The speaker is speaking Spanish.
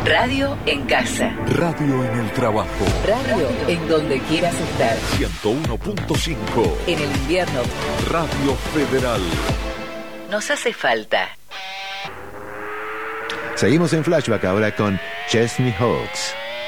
Radio en casa. Radio en el trabajo. Radio en donde quieras estar. 101.5. En el invierno. Radio Federal. Nos hace falta. Seguimos en Flashback ahora con Chesney Hawkes.